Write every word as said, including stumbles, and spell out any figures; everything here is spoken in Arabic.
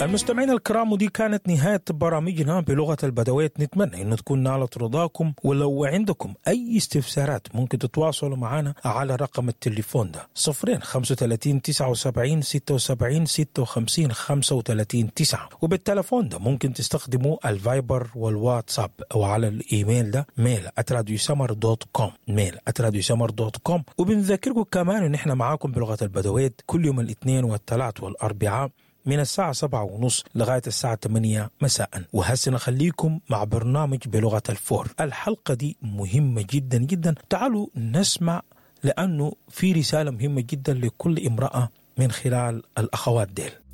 المستمعين الكرام، ودي كانت نهاية برامجنا بلغة البدويت. نتمنى أن تكون نالت رضاكم، ولو عندكم أي استفسارات ممكن تتواصلوا معنا على رقم التليفون ده صفرين خمسة وثلاثين تسعة وسبعين ستة وسبعين ستة وخمسين خمسة وثلاثين تسعة، وبالتلفون ده ممكن تستخدموا الفايبر والواتساب، وعلى الإيميل ده ميل آت راديو سمر دوت كوم ميل آت راديو سمر دوت كوم. وبنذكركم كمان إن إحنا معاكم بلغة البدويت كل يوم الاثنين والثلاث والأربعاء من الساعة سبعة ونص لغاية الساعة ثمانية مساء. وهسه نخليكم مع برنامج بلغة الفور. الحلقة دي مهمة جدا جدا، تعالوا نسمع، لأنه في رسالة مهمة جدا لكل امرأة من خلال الأخوات ديل.